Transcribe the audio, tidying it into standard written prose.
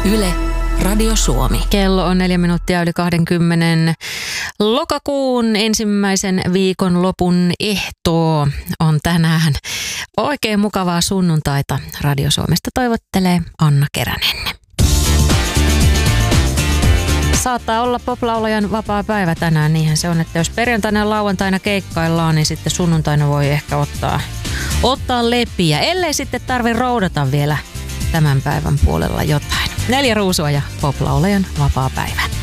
Yle, Radio Suomi. Kello on 4 minuuttia yli 20. Lokakuun ensimmäisen viikon lopun ehtoo on tänään. Oikein mukavaa sunnuntaita Radio Suomesta toivottelee Anna Keränen. Saattaa olla poplaulajan vapaa päivä tänään, niinhän se on, että jos perjantaina ja lauantaina keikkaillaan, niin sitten sunnuntaina voi ehkä ottaa lepiä, ellei sitten tarvi roudata vielä tämän päivän puolella jotain. 4 ruusua ja poplaulajan vapaa päivä.